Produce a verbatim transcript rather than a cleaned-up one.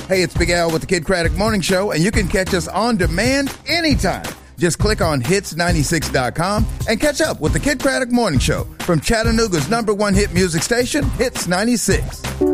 Hey, it's Big Al with the Kid Craddock Morning Show, and you can catch us on demand anytime. Just click on hits ninety-six dot com and catch up with the Kid Craddock Morning Show from Chattanooga's number one hit music station, Hits ninety-six.